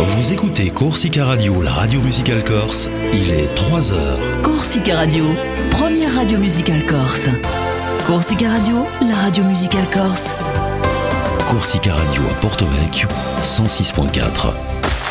Vous écoutez Corsica Radio, la radio musicale corse. Il est 3h. Corsica Radio, première radio musicale corse. Corsica Radio, la radio musicale corse. Corsica Radio à Porto Vecchio, 106.4.